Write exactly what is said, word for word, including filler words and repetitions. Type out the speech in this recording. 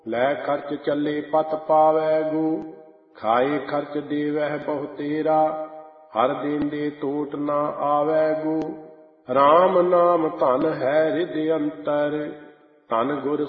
ਲੈ ਖਰਚ ਚੱਲੇ ਪਤ ਪਾਵੈ ਗੂ, ਖਾਏ ਖਰਚ ਦੇਵਹਿ ਬਹੁ ਤੇਰਾ, ਹਰ ਦੇਂਦੇ ਟੋਟ ਨਾ ਆਵੈ ਗੂ। ਰਾਮ ਨਾਮ ਧਨ ਹੈ ਹਿਰਦਿ ਅੰਤਰ, ਧਨ ਗੁਰ